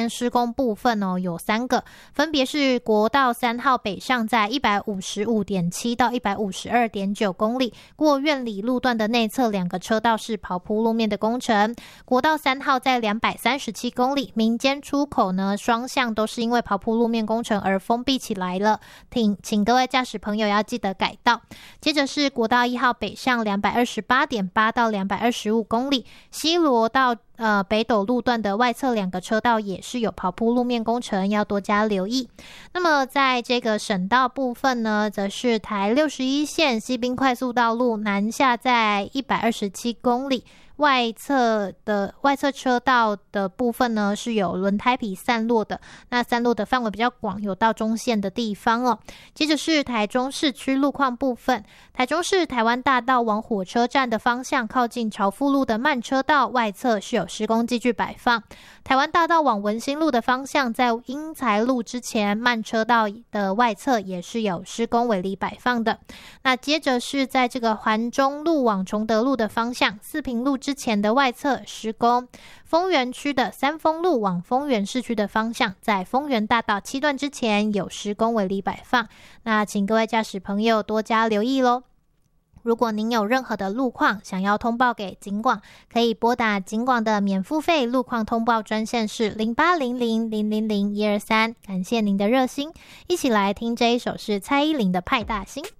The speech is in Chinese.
天施工部分有3个，分别是国道3号北上在 155.7 到 152.9 公里，过苑里路段的内侧2个车道是刨铺路面的工程。国道3号在237公里，民间出口呢双向都是因为刨铺路面工程而封闭起来了，请各位驾驶朋友要记得改道。接着是国道1号北上 228.8 到225公里，西螺到北斗路段的外侧2个车道也是有刨铺路面工程，要多加留意。那么在这个省道部分呢，则是台61线西滨快速道路南下在127公里，外侧车道的部分呢是有轮胎皮散落的，那散落的范围比较广，有到中线的地方哦。接着是台中市区路况部分，台中市台湾大道往火车站的方向，靠近朝富路的慢车道外侧是有施工机具摆放。台湾大道往文心路的方向，在英才路之前慢车道的外侧也是有施工围篱摆放的。那接着是在这个环中路往崇德路的方向，四平路之前的外侧施工。丰原区的三丰路往丰原市区的方向，在丰原大道7段之前有施工围篱摆放，那请各位驾驶朋友多加留意咯。如果您有任何的路况想要通报给警广，可以拨打警广的免付费路况通报专线是0800000123。感谢您的热心，一起来听这一首是蔡依林的《派大星》。